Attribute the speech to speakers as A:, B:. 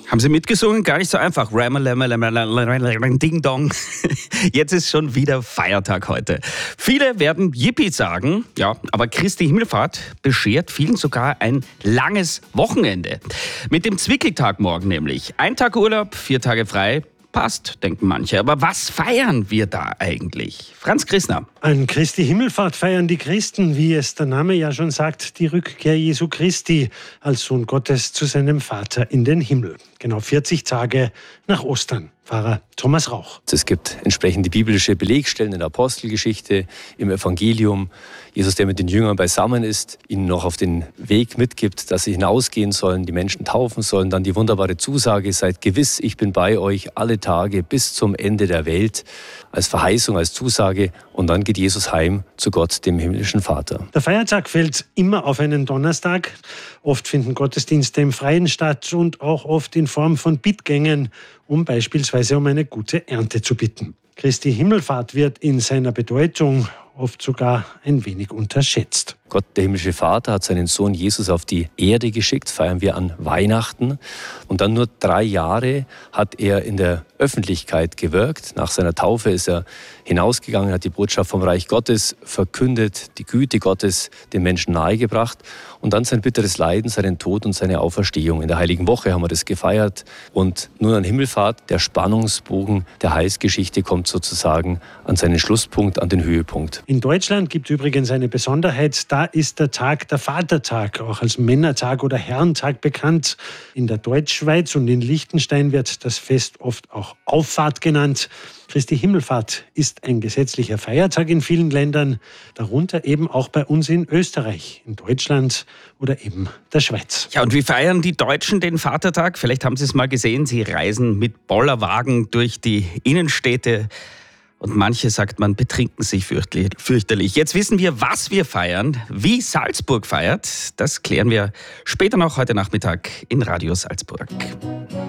A: Haben Sie mitgesungen? Gar nicht so einfach. Ding Dong. Jetzt ist schon wieder Feiertag heute. Viele werden Yippie sagen, ja, aber Christi Himmelfahrt beschert vielen sogar ein langes Wochenende. Mit dem Zwickeltag morgen nämlich. 1 Tag Urlaub, 4 Tage frei. Passt, denken manche. Aber was feiern wir da eigentlich? Franz Grissner.
B: An Christi Himmelfahrt feiern die Christen, wie es der Name ja schon sagt, die Rückkehr Jesu Christi als Sohn Gottes zu seinem Vater in den Himmel. Genau 40 Tage nach Ostern. Pfarrer Thomas Rauch.
C: Es gibt entsprechende biblische Belegstellen in der Apostelgeschichte, im Evangelium. Jesus, der mit den Jüngern beisammen ist, ihnen noch auf den Weg mitgibt, dass sie hinausgehen sollen, die Menschen taufen sollen. Dann die wunderbare Zusage, seid gewiss, ich bin bei euch alle Tage bis zum Ende der Welt. Als Verheißung, als Zusage. Und dann geht Jesus heim zu Gott, dem himmlischen Vater.
B: Der Feiertag fällt immer auf einen Donnerstag. Oft finden Gottesdienste im Freien statt und auch oft in Form von Bittgängen, um beispielsweise um eine gute Ernte zu bitten. Christi Himmelfahrt wird in seiner Bedeutung oft sogar ein wenig unterschätzt.
C: Gott, der himmlische Vater, hat seinen Sohn Jesus auf die Erde geschickt, feiern wir an Weihnachten. Und dann nur 3 Jahre hat er in der Öffentlichkeit gewirkt. Nach seiner Taufe ist er hinausgegangen, hat die Botschaft vom Reich Gottes verkündet, die Güte Gottes den Menschen nahegebracht. Und dann sein bitteres Leiden, seinen Tod und seine Auferstehung. In der Heiligen Woche haben wir das gefeiert. Und nun an Himmelfahrt, der Spannungsbogen der Heilsgeschichte kommt sozusagen an seinen Schlusspunkt, an den Höhepunkt.
B: In Deutschland gibt es übrigens eine Besonderheit. Da ist der Tag der Vatertag, auch als Männertag oder Herrentag bekannt. In der Deutschschweiz und in Liechtenstein wird das Fest oft auch Auffahrt genannt. Christi Himmelfahrt ist ein gesetzlicher Feiertag in vielen Ländern, darunter eben auch bei uns in Österreich, in Deutschland oder eben der Schweiz.
A: Ja, und wie feiern die Deutschen den Vatertag? Vielleicht haben Sie es mal gesehen, sie reisen mit Bollerwagen durch die Innenstädte. Und manche, sagt man, betrinken sich fürchterlich. Jetzt wissen wir, was wir feiern. Wie Salzburg feiert, das klären wir später noch heute Nachmittag in Radio Salzburg.